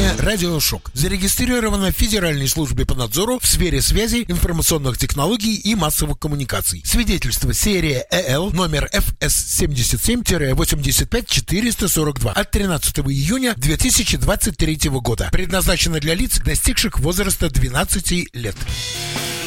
Компания «Радиошок» зарегистрирована в Федеральной службе по надзору в сфере связи, информационных технологий и массовых коммуникаций. Свидетельство серия ЭЛ номер FS77-85442 от 13 июня 2023 года. Предназначено для лиц, достигших возраста 12 лет.